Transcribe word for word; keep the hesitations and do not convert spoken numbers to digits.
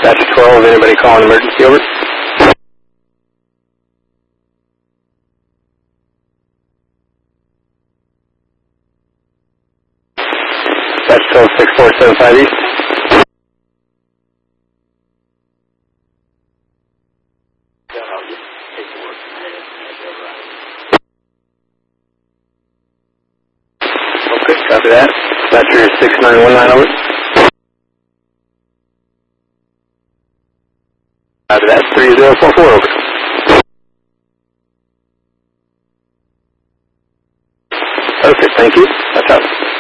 Dispatcher twelve, anybody calling emergency, over? Dispatcher twelve, six four seven five East. Okay, copy that. Dispatcher six nine one nine, over. Copy that, three zero four four, over. Okay, thank you.